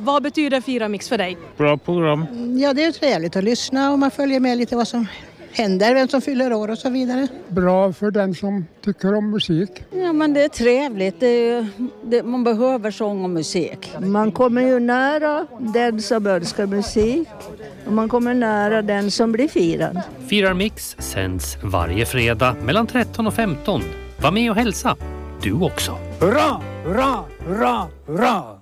Vad betyder Fira Mix för dig? Bra program. Ja, det är trevligt att lyssna och man följer med lite vad som händer, vem som fyller år och så vidare. Bra för den som tycker om musik. Ja, men det är trevligt. Man behöver sång och musik. Man kommer ju nära den som önskar musik och man kommer nära den som blir firad. Firar Mix sänds varje fredag mellan 13 och 15. Var med och hälsa. Du också. Hurra, hurra, hurra, hurra!